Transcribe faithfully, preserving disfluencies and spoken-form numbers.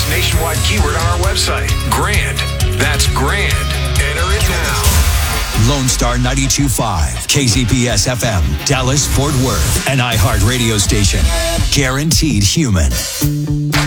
nationwide keyword on our website. Grand. That's grand. Enter it now. Lone Star ninety-two point five, K Z P S F M, Dallas, Fort Worth, an iHeart radio station. Guaranteed human.